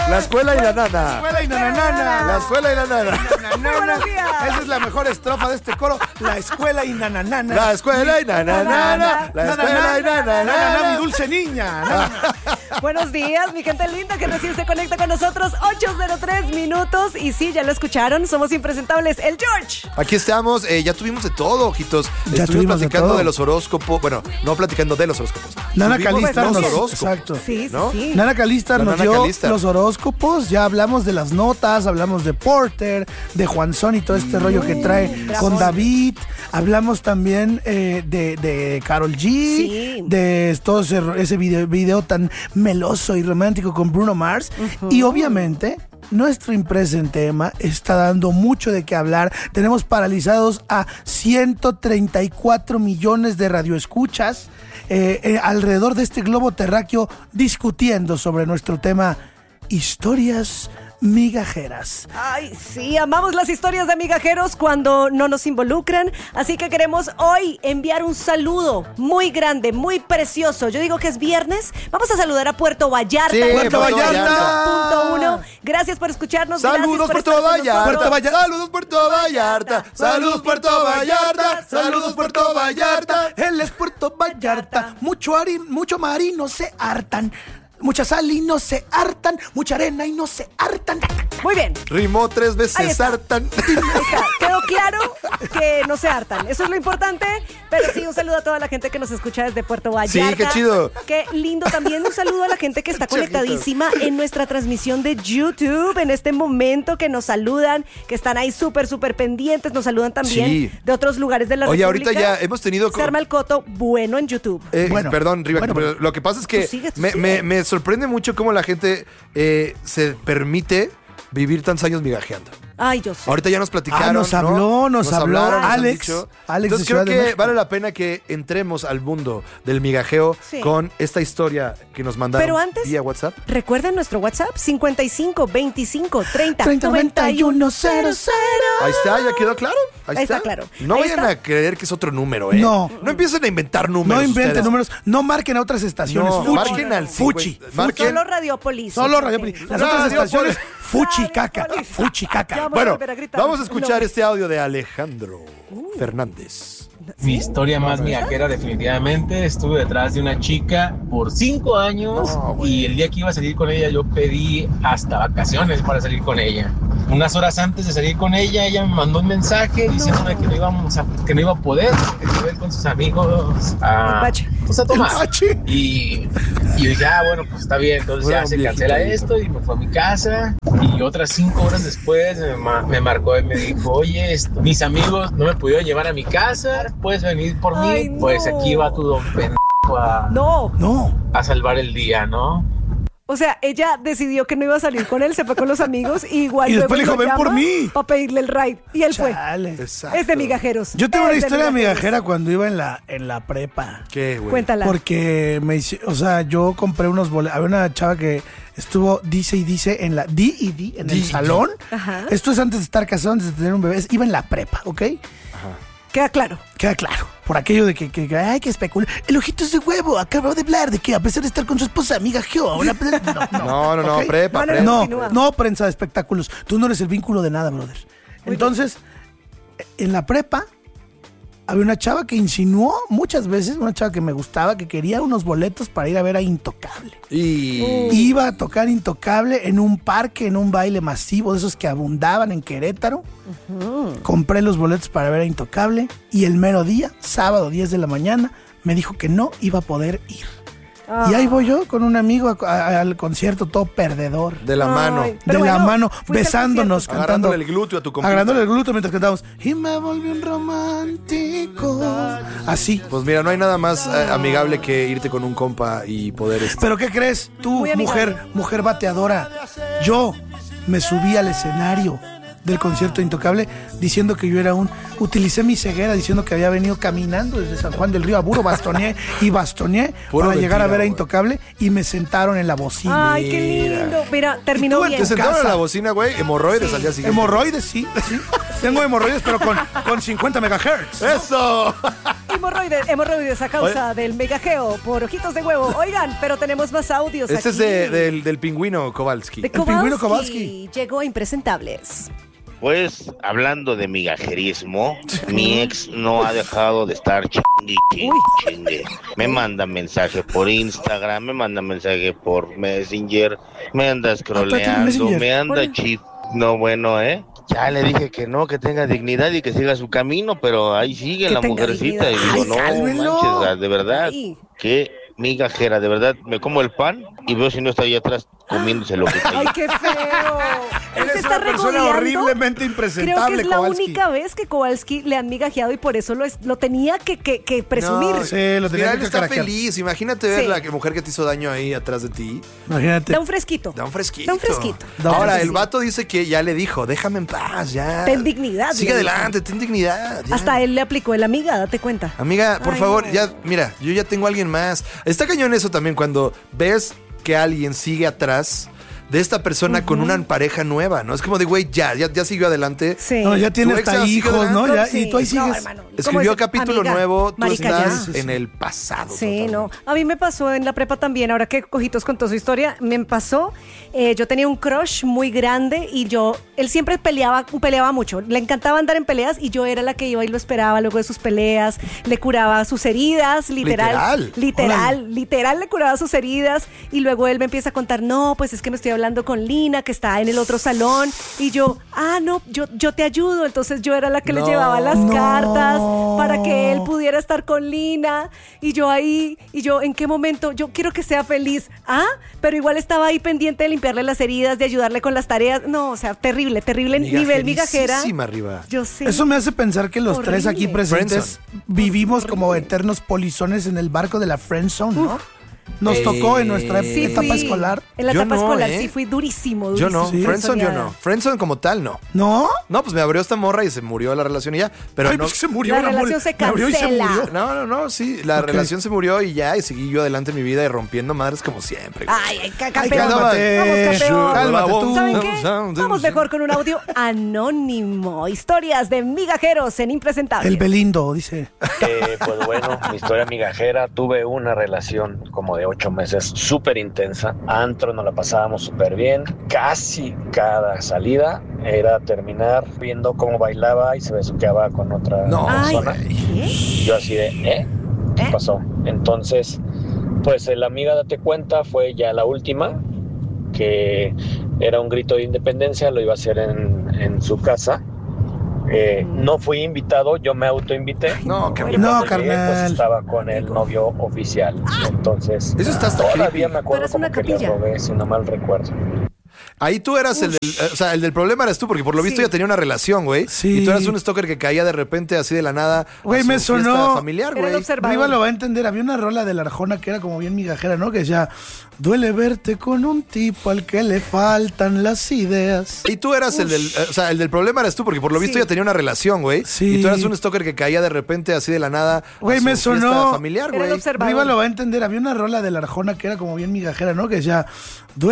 La escuela y la nana. La escuela y nananana. La escuela y la nana. Nananana. Esa es la mejor estrofa de este coro. La escuela y nananana. La escuela y nananana. La escuela y Nananana, mi nananana. dulce niña. Buenos días, mi gente linda que recién se conecta con nosotros. 8:03 minutos. Y sí, ya lo escucharon, somos impresentables. El George. Aquí estamos, ya tuvimos de todo, ojitos. Ya Estuvimos tuvimos de platicando todo. de los horóscopos. Bueno, no platicando de los horóscopos. Nana Subimos Calista los nos... horóscopos. Exacto. Sí, ¿No? sí. Nana Calista La nos Nana dio Calista. los horóscopos, ya hablamos de las notas, hablamos de Porter, de Juanzón y todo este rollo que trae bravo. con David, hablamos también de Karol G, Sí. de todo ese video tan meloso y romántico con Bruno Mars, y obviamente... Nuestro Impresa en Tema está dando mucho de qué hablar. Tenemos paralizados a 134 millones de radioescuchas alrededor de este globo terráqueo discutiendo sobre nuestro tema historias migajeras. Ay, sí, amamos las historias de migajeros cuando no nos involucran. Así que queremos hoy enviar un saludo muy grande, muy precioso. Yo digo que es viernes. Vamos a saludar a Puerto Vallarta. Sí, Puerto Vallarta. .1. Gracias por escucharnos. Saludos gracias por Puerto estar con Vallarta. nosotros. Saludos Puerto Vallarta. Saludos Puerto Vallarta. Saludos Puerto Vallarta. Él es Puerto Vallarta. Mucho marino se hartan. Mucha sal y no se hartan. Mucha arena y no se hartan. Muy bien. Rimó 3 Ahí veces está. hartan. Ahí está. Quedó claro que no se hartan. Eso es lo importante. Pero sí, un saludo a toda la gente que nos escucha desde Puerto Vallarta. Sí, qué chido. Qué lindo. También un saludo a la gente que está conectadísima en nuestra transmisión de YouTube en este momento, que nos saludan, que están ahí súper pendientes. Nos saludan también Sí. de otros lugares de la Oye, República. ahorita ya hemos tenido... Se arma el coto bueno en YouTube. Bueno, perdón, Riva, bueno, pero lo que pasa es que Tú sigue. me sorprende mucho cómo la gente se permite vivir tantos años migajeando. Ay, yo sé. Ahorita ya nos platicaron. nos ¿no? habló hablaron, nos han Alex. dicho. Alex de Entonces Ciudad creo de que México. vale la pena que entremos al mundo del migajeo Sí. con esta historia que nos mandaron Pero antes, vía WhatsApp. recuerden nuestro WhatsApp 55 25 30 91 00. Ahí está, ya quedó claro. Ahí está claro. No Ahí vayan está. a creer que es otro número, ¿eh? No. No empiecen a inventar números. No inventen ustedes. números. No marquen a otras estaciones. No, Fuchi. marquen al Fuchi. 50. Marquen. Solo Radiopolis. Solo Radiopolis. Las otras Radiopolis. estaciones, fuchi caca. Radiopolis. Fuchi Ya caca. vamos a Bueno, volver a gritar. vamos a escuchar No. este audio de Alejandro Fernández. Mi historia más migajera definitivamente, estuve detrás de una chica por 5 años y el día que iba a salir con ella yo pedí hasta vacaciones para salir con ella. Unas horas antes de salir con ella me mandó un mensaje diciéndome que que no iba a poder, que iba a ir con sus amigos pues a tomar. Y yo dije, bueno, pues está bien, entonces ya se cancela esto y me fue a mi casa. Y otras 5 horas después me marcó y me dijo, oye, mis amigos no me pudieron llevar a mi casa, puedes venir por mí. Ay, no. Pues aquí va tu don pendejo No. a salvar el día, ¿no? O sea, ella decidió que no iba a salir con él, se fue con los amigos y igual Y después luego le dijo, lo ven por llama mí. para pedirle el ride. Y él Chale. Exacto. fue. Es de migajeros. Yo tengo una Es de historia migajeros. migajera cuando iba en la prepa. ¿Qué, güey? Cuéntala. Porque yo compré unos boletos. Había una chava que estuvo, dice y dice, en la D&D, en el salón. Ajá. Esto es antes de estar casado, antes de tener un bebé. Iba en la prepa, ¿ok? Queda claro. Queda claro. Por aquello de que ay, que especula. El ojito es de huevo. Acabo de hablar de que a pesar de estar con su esposa, amiga Geo. No, ¿ok? prepa, Bueno, prepa. No, Continúa. no prensa de espectáculos. Tú no eres el vínculo de nada, brother. Entonces, en la prepa, había una chava que insinuó muchas veces, una chava que me gustaba, que quería unos boletos para ir a ver a Intocable. Y... Iba a tocar Intocable en un parque, en un baile masivo, de esos que abundaban en Querétaro. Compré los boletos para ver a Intocable y el mero día, sábado 10 de la mañana, me dijo que no iba a poder ir. Y ahí voy yo con un amigo al concierto, todo perdedor. De la mano. Ay, De pero la bueno, mano, fuiste al besándonos, concierto. cantando. Agarrándole el glúteo a tu compita. Agarrándole el glúteo mientras cantábamos. Y me volví un romántico. Así. Pues mira, no hay nada más amigable que irte con un compa y poder... ¿Pero qué crees? Tú, Muy amigable. mujer bateadora. Yo me subí al escenario del concierto Intocable diciendo que yo era utilicé mi ceguera diciendo que había venido caminando desde San Juan del Río a Buro, bastoneé Puro para llegar a mentira, ver a güey. Intocable y me sentaron en la bocina. Ay, qué lindo. Mira, terminó tú en bien. Te sentaron casa. en la bocina, güey, hemorroides al día siguiente. Hemorroides, sí. Tengo hemorroides, pero con 50 megahertz. ¡Eso! Y hemorroides a causa del migajeo por ojitos de huevo. Oigan, pero tenemos más audios Este aquí. es del pingüino Kowalski. De pingüino Kowalski. Kowalski. Llegó a Impresentables. Pues, hablando de migajerismo, mi ex no ha dejado de estar chingue. Me manda mensaje por Instagram, me manda mensaje por Messenger, me anda scrolleando, Messenger. me anda Hola. chip. No, bueno, Ya le dije que no, que tenga dignidad y que siga su camino, pero ahí sigue Que la tenga mujercita. dignidad. Y digo, Ay, no cálmelo. manches, o sea, de verdad, Ay. qué migajera, de verdad, me como el pan y veo si no está ahí atrás comiéndose lo que está ahí. ¡Ay, qué feo! Él Eres se está una persona regodeando. horriblemente Creo que impresentable, es la Kowalski. única vez que Kowalski le han migajeado y por eso lo tenía que presumir. No, Sí, lo tenía mira, que él está caraquear. feliz. Imagínate ver Sí. la mujer que te hizo daño ahí atrás de ti. Imagínate. Da un fresquito. Da un fresquito. Da un fresquito. Da un Ahora, fresquito. el vato dice que ya le dijo, déjame en paz, ya. Ten dignidad, Sigue le dijo. adelante, ten dignidad. ya. Hasta él le aplicó el amiga, date cuenta. Amiga, por Ay, favor, no. ya, mira, yo ya tengo a alguien más. Está cañón eso también cuando ves que alguien sigue atrás de esta persona con una pareja nueva, ¿no? Es como de, güey, ya siguió adelante. Sí. No, ya tiene Tu ex hasta sigue hijos, ¿no? adelante. Ya, Sí. y tú ahí No, sigues. hermano. ¿Cómo Escribió es? capítulo Amiga, nuevo, tú marica, estás ya. en el pasado. Sí, totalmente. no. A mí me pasó en la prepa también, ahora que Cojitos contó su historia, me pasó, yo tenía un crush muy grande y él siempre peleaba mucho, le encantaba andar en peleas y yo era la que iba y lo esperaba luego de sus peleas, le curaba sus heridas, literal le curaba sus heridas y luego él me empieza a contar, no, pues es que me estoy hablando con Lina, que está en el otro salón y yo te ayudo, entonces yo era la que le No. llevaba las No. cartas para que él pudiera estar con Lina y yo en qué momento, yo quiero que sea feliz, pero igual estaba ahí pendiente de limpiarle las heridas, de ayudarle con las tareas, no, o sea, terrible nivel migajera. Migajerísima arriba. Yo sí. Eso me hace pensar que los tres aquí Horrible. presentes vivimos como eternos polizones en el barco de la friendzone, ¿no? Nos tocó en nuestra Sí etapa fui- escolar. En la Yo etapa no, escolar ¿eh? sí fui durísimo. Yo no, Sí. Friendzone yo no. Friendzone como tal, no. ¿No? No, pues me abrió esta morra y se murió la relación y ya. Pero Ay, no. pues se murió La la relación mole. se Me abrió y se cancela. murió. No, sí. La Ok. relación se murió y ya, y seguí yo adelante en mi vida y rompiendo madres como siempre. güey. Ay, Ay, campeón. cálmate. Vamos, campeón. Cálmate tú. ¿Saben qué? Vamos mejor con un audio anónimo. Historias de migajeros en Impresentables. El Belindo, dice. Pues bueno, mi historia migajera, tuve una relación como de 8 meses súper intensa, antro, nos la pasábamos súper bien, casi cada salida era terminar viendo cómo bailaba y se besuqueaba con otra No. Ay, persona. ¿qué? Y yo así de, ¿qué pasó? Entonces, pues la amiga, date cuenta, fue ya la última, que era un grito de independencia, lo iba a hacer en su casa. No fui invitado, yo me autoinvité. No, que Y No, cuando llegué, carnal. pues estaba con el novio oficial. Entonces, Eso está hasta todavía creepy. me acuerdo Pero es como una que le capilla. robé, si no mal recuerdo. Ahí tú eras el del problema eres tú, porque por lo visto Sí. ya tenía una relación, güey. Sí. Y tú eras un stalker que caía de repente así de la nada. Güey, a su me sonó- fiesta familiar, Era el güey. observador. Riva lo va a entender. Había una rola de la Arjona que era como bien migajera, ¿no? Que decía, duele verte con un tipo al que le faltan las ideas. Y tú eras el del problema eres tú, porque por lo visto Sí. ya tenía una relación, güey. Sí. Y tú eras un stalker que caía de repente así de la nada. Güey, a su me fiesta sonó- familiar, Era el güey. observador. Riva lo va a entender. Había una rola de la Arjona que era como bien migajera, ¿no? Que decía,